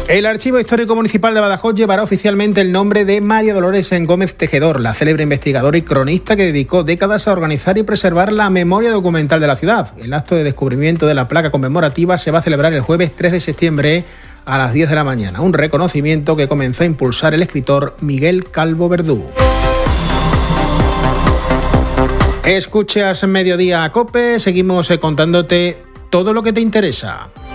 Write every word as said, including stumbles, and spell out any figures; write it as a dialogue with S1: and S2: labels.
S1: El Archivo Histórico Municipal de Badajoz llevará oficialmente el nombre de María Dolores Gómez Tejedor, la célebre investigadora y cronista que dedicó décadas a organizar y preservar la memoria documental de la ciudad. El acto de descubrimiento de la placa conmemorativa se va a celebrar el jueves tres de septiembre a las diez de la mañana, un reconocimiento que comenzó a impulsar el escritor Miguel Calvo Verdú. Escuchas Mediodía COPE, seguimos contándote todo lo que te interesa.